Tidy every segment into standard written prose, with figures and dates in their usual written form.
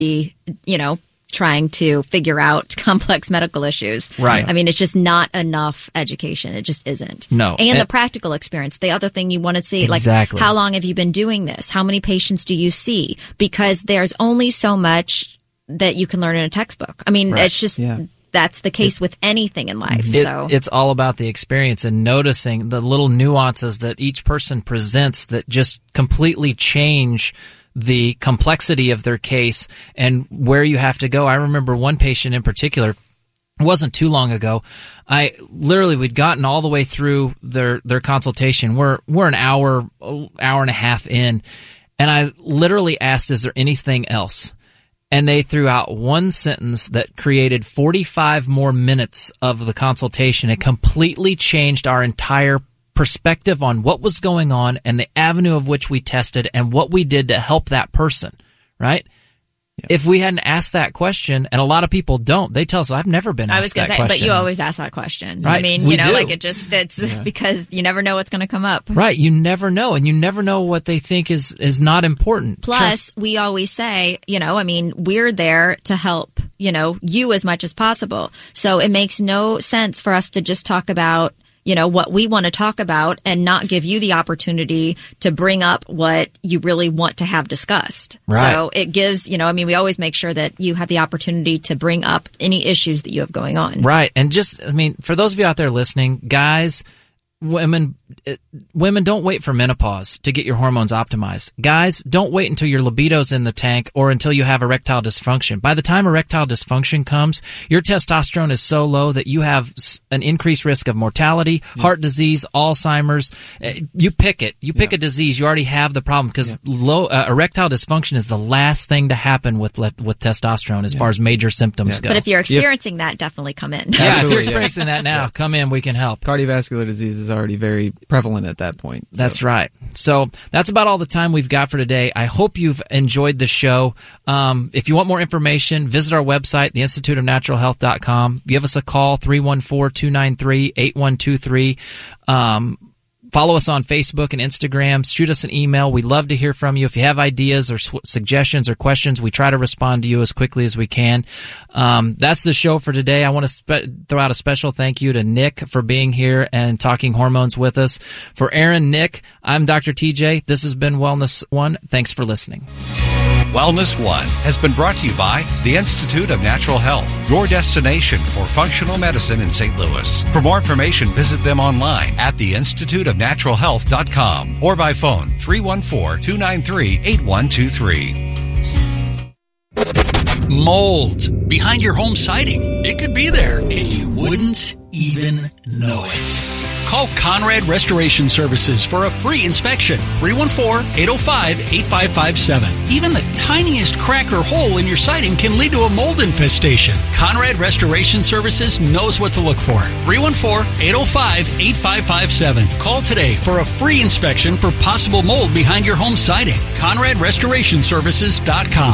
be, trying to figure out complex medical issues. Right. I mean, it's just not enough education. It just isn't. No. And the practical experience. The other thing you want to see, exactly. Like, how long have you been doing this? How many patients do you see? Because there's only so much that you can learn in a textbook. I mean, It's just... Yeah. That's the case with anything in life. It's all about the experience and noticing the little nuances that each person presents that just completely change the complexity of their case and where you have to go. I remember one patient in particular, it wasn't too long ago. We'd gotten all the way through their consultation. We're an hour and a half in, and I literally asked, is there anything else? And they threw out one sentence that created 45 more minutes of the consultation. It completely changed our entire perspective on what was going on and the avenue of which we tested and what we did to help that person, right? Yeah. If we hadn't asked that question, and a lot of people don't, they tell us, I've never been asked that question. But you always ask that question. Right. I mean, it's because you never know what's going to come up. Right. You never know. And you never know what they think is not important. Plus, we always say, we're there to help, you as much as possible. So it makes no sense for us to just talk about what we want to talk about and not give you the opportunity to bring up what you really want to have discussed. Right. So it gives, we always make sure that you have the opportunity to bring up any issues that you have going on. Right. And for those of you out there listening, guys, women, don't wait for menopause to get your hormones optimized. Guys, don't wait until your libido's in the tank or until you have erectile dysfunction. By the time erectile dysfunction comes, your testosterone is so low that you have an increased risk of mortality, heart disease, Alzheimer's. You pick it. You pick a disease, you already have the problem because low erectile dysfunction is the last thing to happen with testosterone as far as major symptoms go. But if you're experiencing that, definitely come in. If you're experiencing that now, come in. We can help. Cardiovascular disease is already very prevalent at that point. So. That's right. So that's about all the time we've got for today. I hope you've enjoyed the show. If you want more information, visit our website, theinstituteofnaturalhealth.com. Give us a call, 314-293-8123. Follow us on Facebook and Instagram. Shoot us an email. We love to hear from you. If you have ideas or suggestions or questions, we try to respond to you as quickly as we can. That's the show for today. I want to throw out a special thank you to Nick for being here and talking hormones with us. For Aaron, Nick, I'm Dr. TJ. This has been Wellness One. Thanks for listening. Wellness One has been brought to you by the Institute of Natural Health, your destination for functional medicine in St. Louis. For more information, visit them online at theinstituteofnaturalhealth.com or by phone 314-293-8123. Mold behind your home siding. It could be there, and you wouldn't even know it. Call Conrad Restoration Services for a free inspection. 314-805-8557. Even the tiniest crack or hole in your siding can lead to a mold infestation. Conrad Restoration Services knows what to look for. 314-805-8557. Call today for a free inspection for possible mold behind your home siding. ConradRestorationServices.com.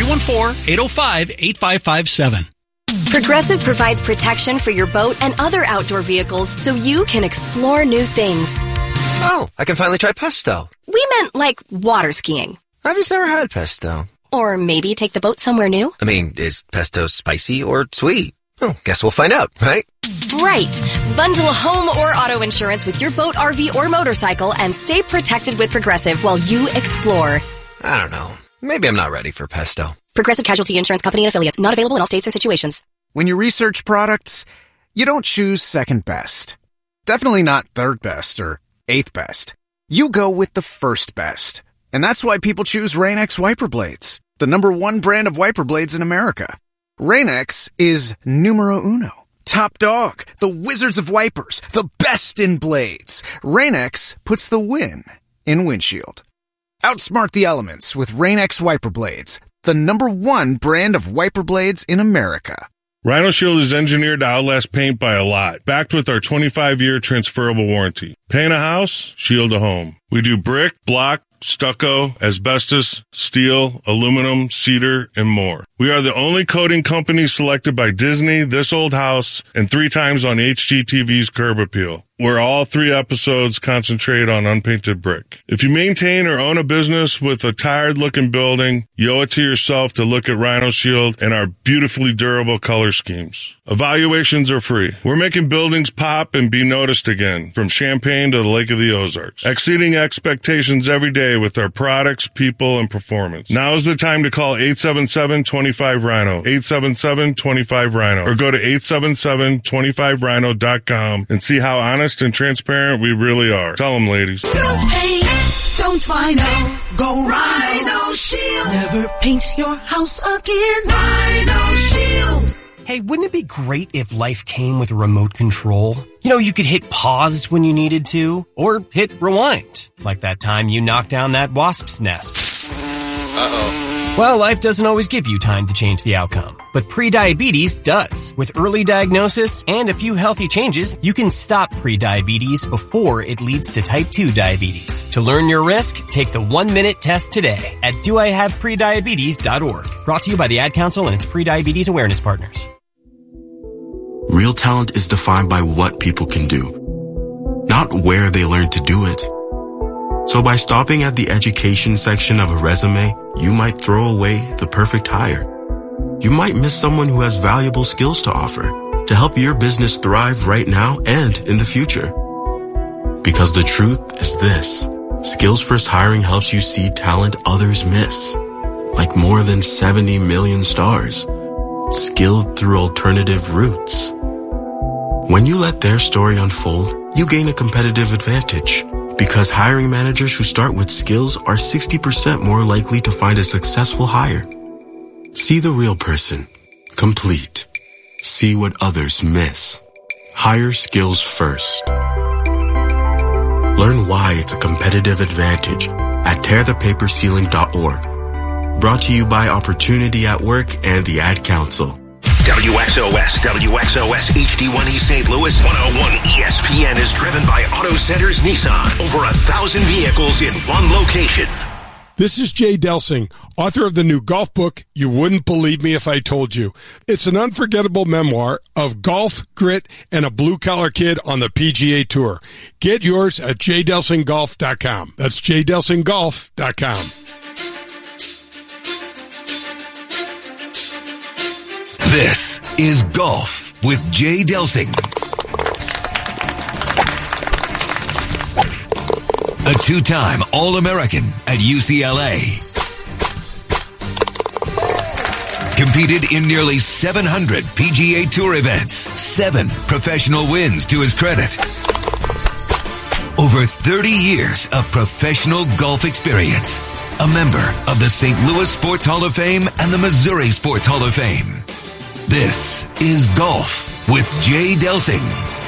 314-805-8557. Progressive provides protection for your boat and other outdoor vehicles so you can explore new things. Oh, I can finally try pesto. We meant like water skiing. I've just never had pesto. Or maybe take the boat somewhere new. I mean, is pesto spicy or sweet? Oh, guess we'll find out, right? Right. Bundle home or auto insurance with your boat, RV, or motorcycle and stay protected with Progressive while you explore. I don't know. Maybe I'm not ready for pesto. Progressive Casualty Insurance Company and Affiliates. Not available in all states or situations. When you research products, you don't choose second best. Definitely not third best or eighth best. You go with the first best. And that's why people choose Rain-X wiper blades, the #1 brand of wiper blades in America. Rain-X is numero uno. Top dog, the wizards of wipers, the best in blades. Rain-X puts the win in windshield. Outsmart the elements with Rain-X wiper blades, the #1 brand of wiper blades in America. Rhino Shield is engineered to outlast paint by a lot, backed with our 25-year transferable warranty. Paint a house, shield a home. We do brick, block, stucco, asbestos, steel, aluminum, cedar, and more. We are the only coating company selected by Disney, This Old House, and 3 times on HGTV's Curb Appeal, where all 3 episodes concentrate on unpainted brick. If you maintain or own a business with a tired-looking building, you owe it to yourself to look at Rhino Shield and our beautifully durable color schemes. Evaluations are free. We're making buildings pop and be noticed again, from Champaign to the Lake of the Ozarks, exceeding expectations every day with our products, people, and performance. Now is the time to call 877-25-RHINO, 877-25-RHINO, or go to 877-25rhino.com and see how honest and transparent we really are. Tell them, ladies. Don't paint, don't Rhino, go Rhino Shield. Never paint your house again. Rhino Shield. Hey, wouldn't it be great if life came with a remote control? You know, you could hit pause when you needed to, or hit rewind, like that time you knocked down that wasp's nest. Uh-oh. Well, life doesn't always give you time to change the outcome, but prediabetes does. With early diagnosis and a few healthy changes, you can stop prediabetes before it leads to type 2 diabetes. To learn your risk, take the 1-minute test today at doihaveprediabetes.org. Brought to you by the Ad Council and its prediabetes awareness partners. Real talent is defined by what people can do, not where they learn to do it. So by stopping at the education section of a resume, you might throw away the perfect hire. You might miss someone who has valuable skills to offer to help your business thrive right now and in the future. Because the truth is this: Skills First Hiring helps you see talent others miss, like more than 70 million stars, skilled through alternative routes. When you let their story unfold, you gain a competitive advantage. Because hiring managers who start with skills are 60% more likely to find a successful hire. See the real person. Complete. See what others miss. Hire skills first. Learn why it's a competitive advantage at tearthepaperceiling.org. Brought to you by Opportunity at Work and the Ad Council. WXOS HD1E St. Louis 101 ESPN is driven by Auto Centers Nissan. Over 1,000 vehicles in one location. This is Jay Delsing, author of the new golf book, You Wouldn't Believe Me If I Told You. It's an unforgettable memoir of golf, grit, and a blue-collar kid on the PGA Tour. Get yours at jdelsinggolf.com. That's jdelsinggolf.com. This is Golf with Jay Delsing. A 2-time All-American at UCLA. Competed in nearly 700 PGA Tour events. 7 professional wins to his credit. Over 30 years of professional golf experience. A member of the St. Louis Sports Hall of Fame and the Missouri Sports Hall of Fame. This is Golf with Jay Delsing.